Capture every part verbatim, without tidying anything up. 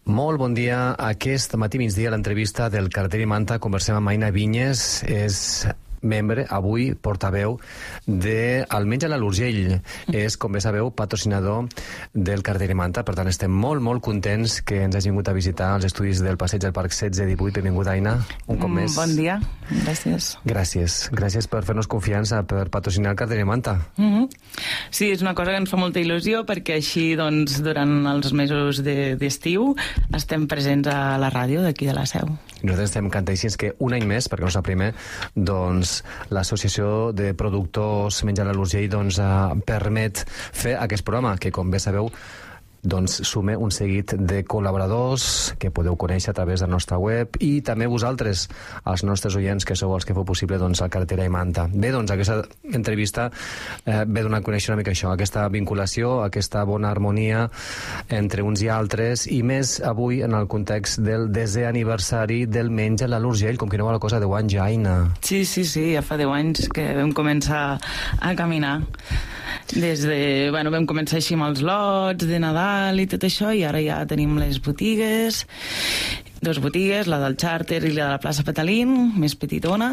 Molt bon dia. Aquest matí migdia a l'entrevista del Cartell i Manta conversem amb Aina Vinyes. És membre, avui portaveu de Almenja la l'Urgell. És, com bé sabeu, patrocinador del Cartell i Manta. Per tant, estem molt, molt contents que ens hagi vingut a visitar als estudis del Passeig del Parc setze divuit. Benvinguda, Aina, un cop més. Bon dia, gràcies. Gràcies. Gràcies per fer-nos confiança, per patrocinar el Cartell i Manta. Mm-hmm. Sí, és una cosa que ens fa molta il·lusió, perquè així, doncs, durant els mesos d'estiu de, estem presents a la ràdio d'aquí de la Seu. Nosaltres estem cantadíssims que un any més, perquè no és el primer, doncs l'Associació de Productors Menjar a l'Urgell doncs, eh, permet fer aquest programa, que com bé sabeu doncs sume un seguit de col·laboradors que podeu conèixer a través de la nostra web i també vosaltres, els nostres oients, que sou els que feu possible doncs, el Cartell i Manta. Bé, doncs aquesta entrevista eh, ve donar a conèixer una mica això, aquesta vinculació, aquesta bona harmonia entre uns i altres, i més avui en el context del desè aniversari del Menja a l'Urgell, com que no va la cosa, deu anys ja, Aina. Sí, sí, sí, ja fa deu anys que vam començar a caminar. Des de, bueno, vam començar així amb els lots de Nadal i tot això, i ara ja tenim les botigues, dos botigues, la del Charter i la de la plaça Petalín, més petitona,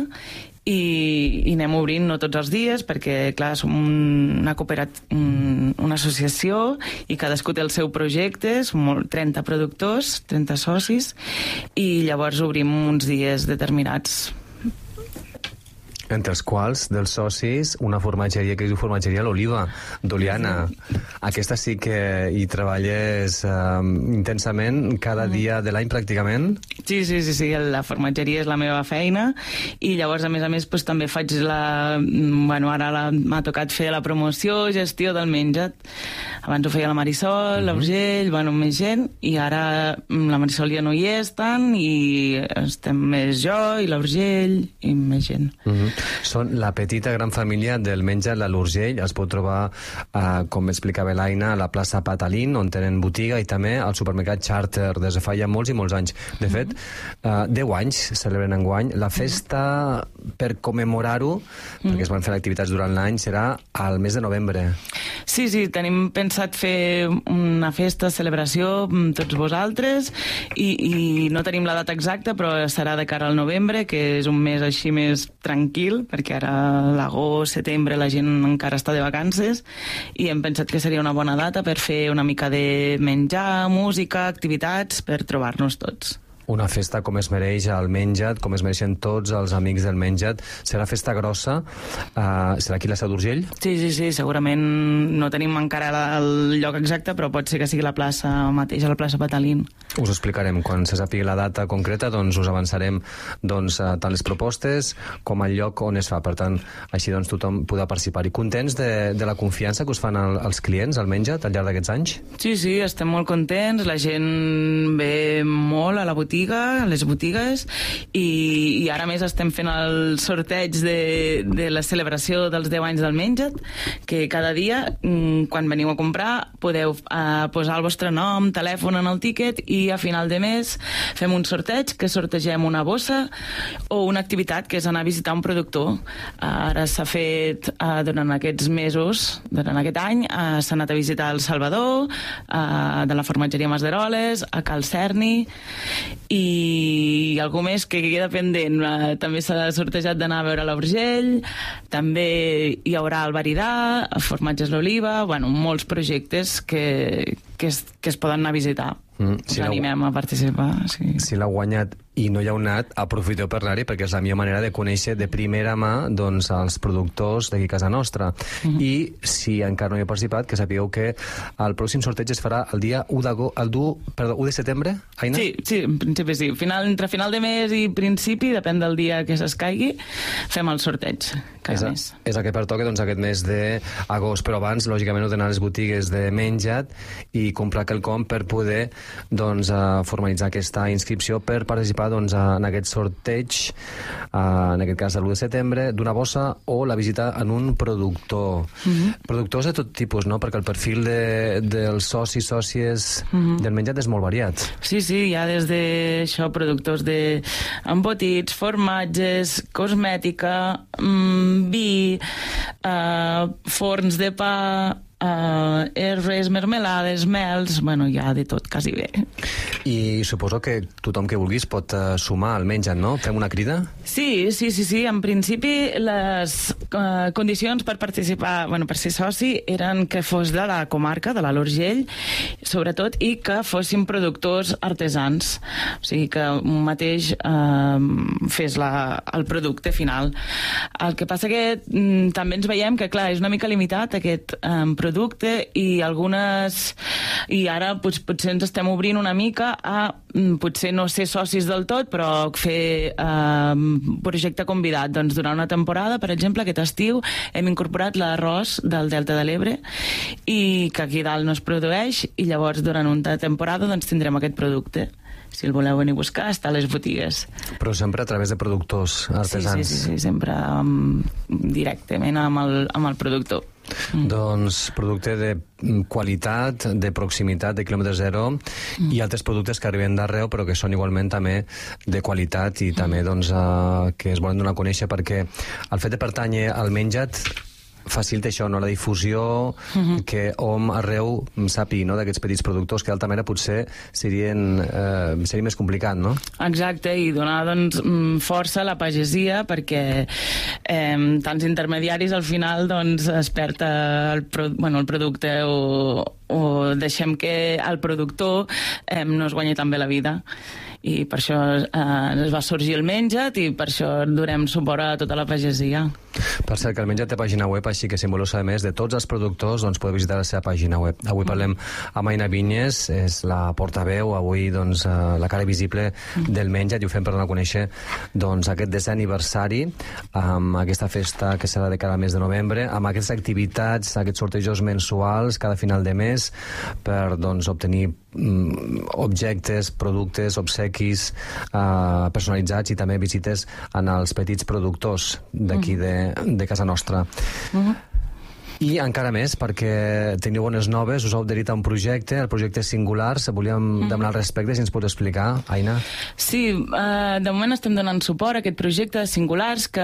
i, i anem obrint no tots els dies, perquè, clar, som una cooperat, una associació, i cadascú té el seu projecte, som trenta productors, trenta socis, i llavors obrim uns dies determinats. Entre els quals, dels socis, una formatgeria que es diu Formatgeria l'Oliva, d'Oliana. Aquesta sí que hi treballes uh, intensament cada dia de l'any, pràcticament? Sí, sí, sí, sí, la formatgeria és la meva feina, i llavors, a més a més, pues, també faig la... Bueno, ara m'ha tocat fer la promoció, gestió del menjat. Abans ho feia la Marisol, uh-huh. l'Urgell, bueno, més gent, i ara la Marisol ja no hi és tant, i estem més jo, i l'Urgell, i més gent. Uh-huh. Són la petita gran família del Menja a l'Urgell. Es pot trobar, eh, com explicava l'Aina, a la plaça Petalín, on tenen botiga, i també al supermercat Charter, des de fa ja molts i molts anys. De fet, eh, deu anys celebren enguany. La festa, per commemorar-ho, perquè es van fer activitats durant l'any, serà al mes de novembre. Sí, sí, tenim pensat fer una festa, celebració, amb tots vosaltres, i, i no tenim la data exacta, però serà de cara al novembre, que és un mes així més tranquil, perquè ara l'agost, setembre, la gent encara està de vacances, i hem pensat que seria una bona data per fer una mica de menjar, música, activitats, per trobar-nos tots. Una festa com es mereix al Menjat, com es mereixen tots els amics del Menjat. Serà festa grossa. Uh, serà aquí la Seu d'Urgell? Sí, sí, sí, segurament no tenim encara el lloc exacte, però pot ser que sigui la plaça mateix, a la plaça Petalín. Us ho explicarem. Quan se sàpiga la data concreta, doncs us avançarem doncs, tant les propostes com el lloc on es fa. Per tant, així doncs tothom podrà participar. I contents de, de la confiança que us fan el, els clients al Menjat al llarg d'aquests anys? Sí, sí, estem molt contents. La gent ve molt a la botiga, a les botigues, i, i ara més estem fent el sorteig de, de la celebració dels deu anys del Menjat, que cada dia, quan veniu a comprar, podeu uh, posar el vostre nom, telèfon en el tíquet, i a final de mes fem un sorteig, que sortegem una bossa o una activitat, que és anar a visitar un productor. Uh, ara s'ha fet uh, durant aquests mesos, durant aquest any, uh, s'ha anat a visitar el Salvador, uh, de la formatgeria Masderoles, a Cal Cerni, i algú més que queda pendent. Uh, també s'ha sortejat d'anar a veure l'Urgell, també hi haurà el Baridà, Formatges l'Oliva, bueno, molts projectes que, que, es, que es poden anar a visitar. Mm, si Us animem a participar. Sí. Si l'ha guanyat i no hi ha anat, aprofiteu per anar-hi, perquè és la millor manera de conèixer de primera mà doncs, els productors d'aquí a casa nostra. Mm-hmm. I si encara no hi ha participat, que sapigueu que el pròxim sorteig es farà el dia u de setembre, Aina? Sí, sí, en principi sí. Final, entre final de mes i principi, depèn del dia que s'escaigui, fem el sorteig cada és a, mes. És el que pertoca doncs, aquest mes d'agost, però abans, lògicament, heu d'anar a les botigues de Menjat i comprar quelcom per poder doncs, uh, formalitzar aquesta inscripció per participar doncs, en aquest sorteig, uh, en aquest cas de l'u de setembre, d'una bossa o la visita en un productor. Mm-hmm. Productors de tot tipus, no? Perquè el perfil de, dels socis, sòcies mm-hmm. del Menjat és molt variat. Sí, sí, hi ha des de això, productors de embotits, formatges, cosmètica, mmm, vi, uh, forns de pa, uh, herbes, mermelades, mels, bueno, hi ha de tot, quasi bé. I suposo que tothom que vulguis pot uh, sumar al menjat, no? Fem una crida? Sí, sí, sí, sí. En principi, les uh, condicions per participar, bueno, per ser soci, eren que fos de la comarca, de l'Alt Urgell, sobretot, i que fossin productors artesans. O sigui, que un mateix eh, fes la, el producte final. El que passa que mm, també ens veiem que, clar, és una mica limitat aquest eh, producte i algunes... I ara pues, potser ens estem obrint una mica a mm, potser no ser socis del tot, però fer eh, projecte convidat. Doncs durant una temporada, per exemple, aquest estiu, hem incorporat l'arròs del Delta de l'Ebre i que aquí dalt no es produeix i llavors durant una temporada doncs, tindrem aquest producte. Si el voleu venir a buscar, està a les botigues. Però sempre a través de productors artesans. Sí, sí, sí, sí sempre um, directament amb el, amb el productor. Mm. Doncs producte de qualitat, de proximitat, de quilòmetre zero mm. i altres productes que arriben d'arreu però que són igualment també de qualitat i mm. també doncs, uh, que es volen donar a conèixer perquè el fet de pertànyer al menjat facilita això, no? La difusió uh-huh. que hom arreu sàpiga, no? D'aquests petits productors que d'altra manera potser serien, eh, seria més complicat, no? Exacte, i donar doncs, força a la pagesia perquè eh, tants intermediaris al final doncs, es perd el, bueno, el producte o, o deixem que el productor eh, no es guanyi tan bé la vida. I per això eh, es va sorgir el menjat i per això donem suport a tota la pagesia. Per cert, que el menjat té pàgina web, així que si en voleu saber més de tots els productors, doncs podeu visitar la seva pàgina web. Avui parlem amb Aina Vinyes, és la portaveu, avui doncs, la cara visible del menjat, i ho fem per donar a conèixer doncs, aquest desè aniversari, amb aquesta festa que serà de cada mes de novembre, amb aquestes activitats, aquests sortejos mensuals cada final de mes, per doncs, obtenir mm, objectes, productes, obsequis eh, personalitzats i també visites en els petits productors d'aquí de, de casa nostra. Uh-huh. I encara més, perquè teniu bones noves, us heu adherit a un projecte, el projecte Singulars. Volíem mm. demanar al respecte, si ens pots explicar, Aina. Sí, eh, de moment estem donant suport a aquest projecte Singulars que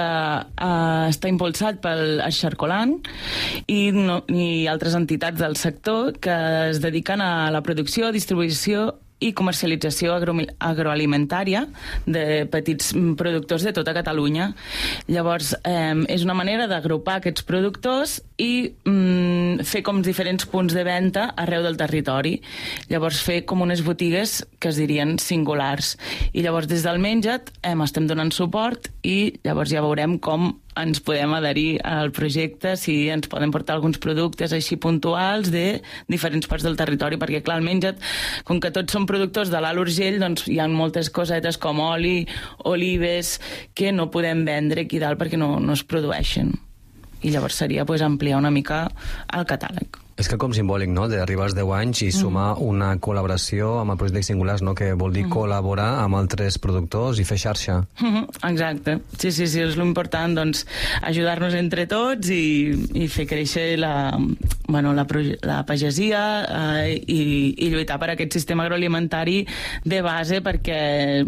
eh, està impulsat pel Xarcolan i, no, i altres entitats del sector que es dediquen a la producció, distribució i comercialització agro agroalimentària de petits productors de tota Catalunya. Llavors, eh, és una manera d'agrupar aquests productors i mm, fer com diferents punts de venda arreu del territori. Llavors, fer com unes botigues que es dirien singulars. I llavors, des del menjat, eh, estem donant suport i llavors ja veurem com ens podem adherir al projecte, si ens poden portar alguns productes així puntuals de diferents parts del territori, perquè clar, el menjat, com que tots som productors de l'Alt Urgell, doncs hi ha moltes cosetes com oli, olives, que no podem vendre aquí dalt perquè no, no es produeixen. I llavors seria pues, ampliar una mica el catàleg. És que com simbòlic, no?, d'arribar als deu anys i sumar mm. una col·laboració amb el projecte Singulars, no?, que vol dir mm. col·laborar amb altres productors i fer xarxa. Mm-hmm. Exacte. Sí, sí, sí, és l'important, doncs, ajudar-nos entre tots i, i fer créixer la, bueno, la, la pagesia eh, i, i lluitar per aquest sistema agroalimentari de base perquè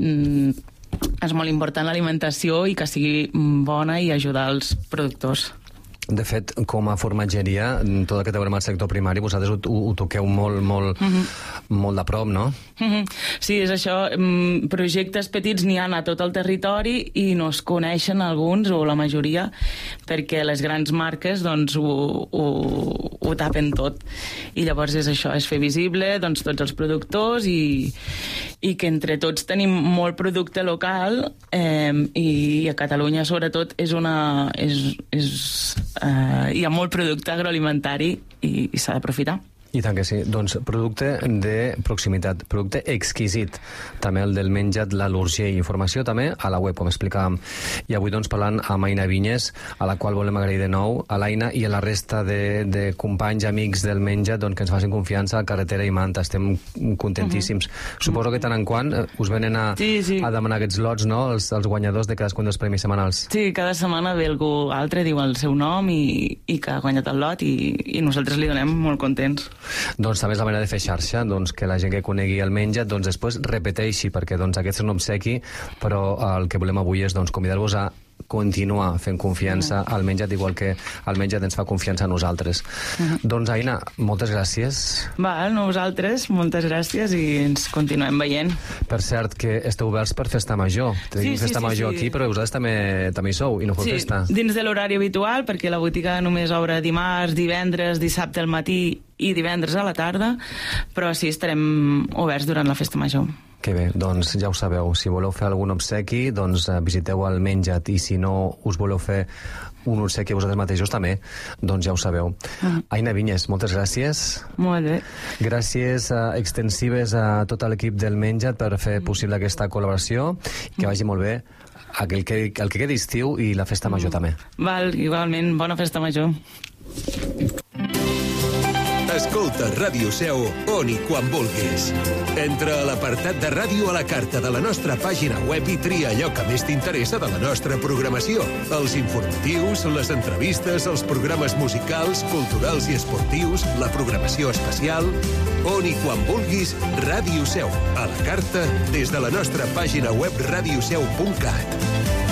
mm, és molt important l'alimentació i que sigui bona i ajudar els productors. De fet, com a formatgeria, tot el que té a veure amb el sector primari, vosaltres ho, ho toqueu molt, molt, mm-hmm. molt de prop, no? Mm-hmm. Sí, és això. Projectes petits n'hi ha a tot el territori i no es coneixen alguns, o la majoria, perquè les grans marques doncs, ho, ho, ho tapen tot. I llavors és això, és fer visible doncs, tots els productors i, i que entre tots tenim molt producte local eh, i a Catalunya, sobretot, és una... És, és, Uh, hi ha molt producte agroalimentari i, i s'ha d'aprofitar. I tant que sí. Doncs producte de proximitat, producte exquisit. També el del menjat, l'Alt Urgell. Informació també a la web, com explicàvem. I avui doncs parlant amb Aina Vinyes, a la qual volem agrair de nou, a l'Aina i a la resta de, de companys, amics del menjat, doncs, que ens facin confiança a Carretera i Manta. Estem contentíssims. Uh-huh. Suposo que tant en quant us venen a, sí, sí. a demanar aquests lots, no?, els, els guanyadors de cadascun dels premis setmanals. Sí, cada setmana ve algú altre, diu el seu nom i, i que ha guanyat el lot i, i nosaltres li donem molt contents. Doncs també és la manera de fer xarxa, doncs, que la gent que conegui el menjat doncs, després repeteixi, perquè doncs, aquest és un obsequi, però el que volem avui és doncs, convidar-vos a continuar fent confiança al menjat, igual que el menjat ens fa confiança a nosaltres. Uh-huh. Doncs, Aina, moltes gràcies. Val, nosaltres, moltes gràcies i ens continuem veient. Per cert, que esteu oberts per festa major. Tenim sí, festa sí, major sí. aquí, però vosaltres també, també hi sou i no feu sí, festa. Dins de l'horari habitual, perquè la botiga només obre dimarts, divendres, dissabte al matí i divendres a la tarda, però sí, estarem oberts durant la festa major. Que bé, doncs ja ho sabeu, si voleu fer algun obsequi, doncs visiteu el menjat, i si no us voleu fer un obsequi a vosaltres mateixos també, doncs ja ho sabeu. Uh-huh. Aina Vinyes, moltes gràcies. Molt bé. Gràcies uh, extensives a tot l'equip del menjat per fer possible aquesta col·laboració, que vagi molt bé el que, el que quedi estiu i la festa major també. Val, igualment, bona festa major. Escolta Ràdio Seu on i quan vulguis. Entra a l'apartat de ràdio a la carta de la nostra pàgina web i tria allò que més t'interessa de la nostra programació. Els informatius, les entrevistes, els programes musicals, culturals i esportius, la programació especial. On i quan vulguis, Ràdio Seu. A la carta des de la nostra pàgina web radioseu punt cat.